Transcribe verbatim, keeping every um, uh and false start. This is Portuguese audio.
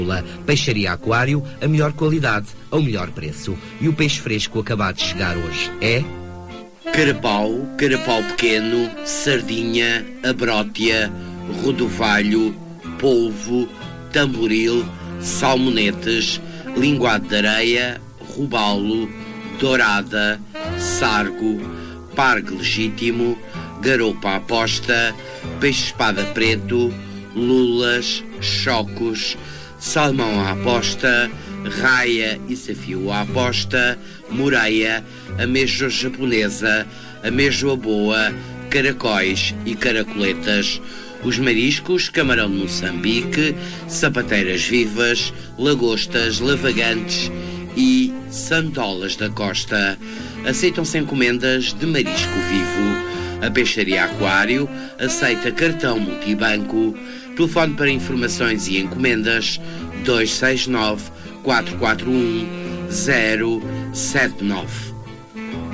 Peixaria Aquário, a melhor qualidade ao melhor preço. E o peixe fresco acabado de chegar hoje é... carapau, carapau pequeno, sardinha, abrótia, rodovalho, polvo, tamboril, salmonetes, linguado de areia, robalo, dourada, sargo, pargo legítimo, garopa à posta, peixe-espada preto, lulas, chocos, salmão à posta, raia e safio à posta, moreia, ameijoa japonesa, ameijoa boa, caracóis e caracoletas, os mariscos, camarão de Moçambique, sapateiras vivas, lagostas, lavagantes e santolas da costa. Aceitam-se encomendas de marisco vivo. A Peixaria Aquário aceita cartão multibanco. Telefone para informações e encomendas dois seis nove, quatro quatro um, zero sete nove.